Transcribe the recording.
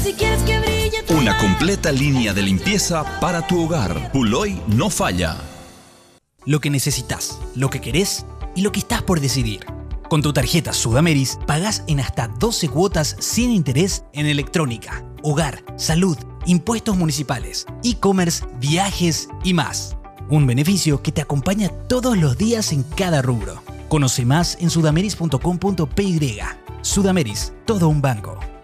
Si quieres que brille tu Una completa línea de limpieza para tu hogar. Puloy no falla. Lo que necesitas, lo que querés y lo que estás por decidir. Con tu tarjeta Sudameris pagás en hasta 12 cuotas sin interés en electrónica, hogar, salud, impuestos municipales, e-commerce, viajes y más. Un beneficio que te acompaña todos los días en cada rubro. Conoce más en sudameris.com.py. Sudameris, todo un banco.